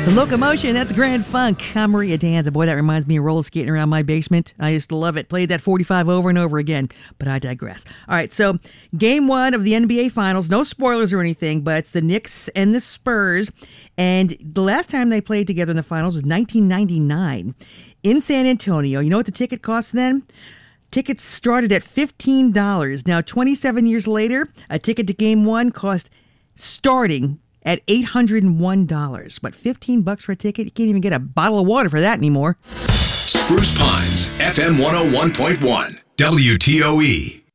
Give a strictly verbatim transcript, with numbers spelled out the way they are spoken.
The Locomotion, that's Grand Funk. I'm Maria Danza. Boy, that reminds me of roller skating around my basement. I used to love it. Played that forty-five over and over again, but I digress. All right, so game one of the N B A Finals. No spoilers or anything, but it's the Knicks and the Spurs. And the last time they played together in the finals was nineteen ninety-nine in San Antonio. You know what the ticket cost then? Tickets started at fifteen dollars. Now, twenty-seven years later, a ticket to game one cost starting at eight hundred one dollars. But fifteen bucks for a ticket? You can't even get a bottle of water for that anymore. Spruce Pines, F M one oh one point one, W T O E.